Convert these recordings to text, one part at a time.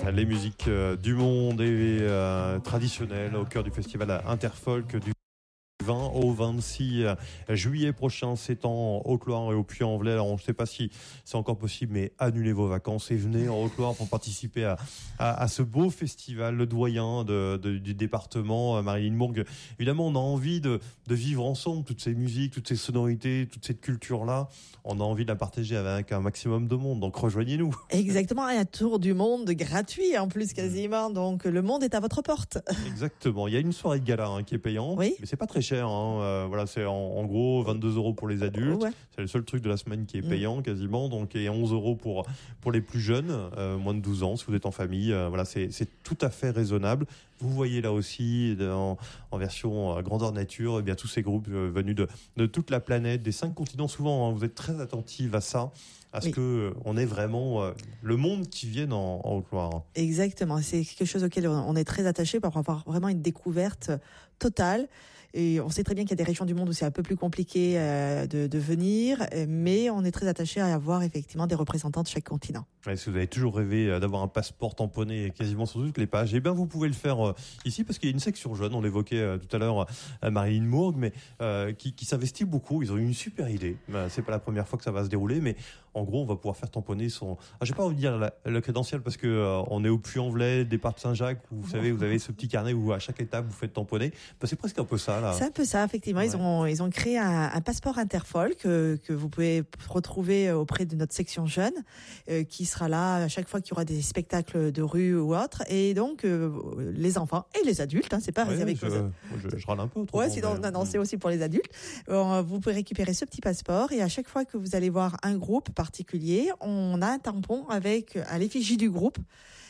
Les musiques du monde et traditionnelles au cœur du festival Interfolk du 20 au 26 juillet prochain. C'est en Haute-Loire et au Puy-en-Velay. Alors, on ne sait pas si c'est encore possible, mais annulez vos vacances et venez en Haute-Loire pour participer à ce beau festival. Le doyen du département, Marilyn Mourgue. Évidemment, on a envie de vivre ensemble toutes ces musiques, toutes ces sonorités, toute cette culture-là. On a envie de la partager avec un maximum de monde. Donc, rejoignez-nous. Exactement. Un tour du monde gratuit en plus quasiment. Donc, le monde est à votre porte. Exactement. Il y a une soirée de gala qui est payante, oui. Mais c'est pas très cher. Voilà, c'est en gros 22 € pour les adultes. Ouais. C'est le seul truc de la semaine qui est payant quasiment. Donc, et 11 € pour les plus jeunes, moins de 12 ans, si vous êtes en famille. Voilà, c'est tout à fait raisonnable. Vous voyez là aussi, en version grandeur nature, eh bien, tous ces groupes venus de toute la planète, des 5 continents. Souvent, vous êtes très attentifs à ça, à ce que on ait vraiment le monde qui vienne en Haute-Loire. Exactement. C'est quelque chose auquel on est très attaché pour avoir vraiment une découverte totale. Et on sait très bien qu'il y a des régions du monde où c'est un peu plus compliqué de venir, mais on est très attaché à avoir effectivement des représentants de chaque continent. Ouais, si vous avez toujours rêvé d'avoir un passeport tamponné quasiment sur toutes les pages, eh bien vous pouvez le faire ici parce qu'il y a une section jeune, on l'évoquait tout à l'heure à Marilyn Mourgue, mais qui s'investit beaucoup. Ils ont eu une super idée. C'est pas la première fois que ça va se dérouler, mais en gros on va pouvoir faire tamponner son. J'ai pas envie de dire le crédentiel parce que on est au Puy-en-Velay, départ de Saint-Jacques, où vous savez vous avez ce petit carnet où à chaque étape vous faites tamponner. C'est presque un peu ça là. C'est un peu ça effectivement. Ouais. Ils ont créé un passeport Interfolk que vous pouvez retrouver auprès de notre section jeune, qui sera là à chaque fois qu'il y aura des spectacles de rue ou autre. Et donc les enfants et les adultes, c'est pas réservé que je râle un peu. Ouais, sinon non, c'est aussi pour les adultes. Vous pouvez récupérer ce petit passeport et à chaque fois que vous allez voir un groupe particulier, on a un tampon avec à l'effigie du groupe.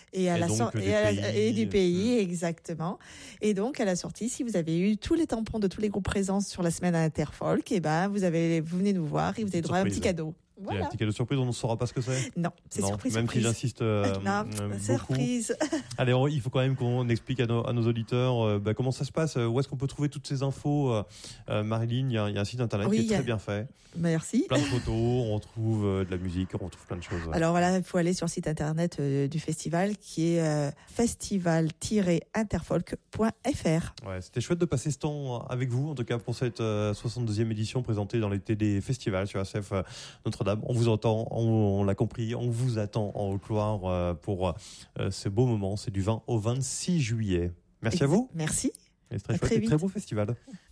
Et du pays, exactement. Et donc, à la sortie, si vous avez eu tous les tampons de tous les groupes présents sur la semaine Interfolk, vous venez nous voir et vous avez droit à un petit cadeau. Voilà. Il y a un petit cadeau surprise, on ne saura pas ce que c'est. Non, c'est surprise. Même si j'insiste surprise. Allez, il faut quand même qu'on explique à nos auditeurs comment ça se passe. Où est-ce qu'on peut trouver toutes ces infos, Marilyn? Il y a un site internet qui est très bien fait. Merci. Plein de photos, on retrouve de la musique, on retrouve plein de choses. Alors voilà, il faut aller sur le site internet du festival qui est festival-interfolk.fr. Ouais, c'était chouette de passer ce temps avec vous, en tout cas pour cette 62e édition présentée dans les TD Festivals sur SF Notre-Dame. On vous entend, on l'a compris, on vous attend en Haute-Loire pour ce beau moment. C'est du 20 au 26 juillet. Merci à vous. Merci. Et très chouette et très beau festival.